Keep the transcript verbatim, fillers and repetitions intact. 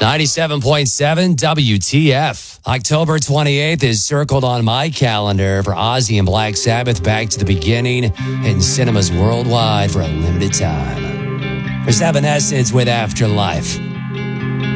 ninety-seven point seven W T F. October twenty-eighth is circled on my calendar for Ozzy and Black Sabbath Back to the Beginning in cinemas worldwide for a limited time. There's Evanescence with Afterlife.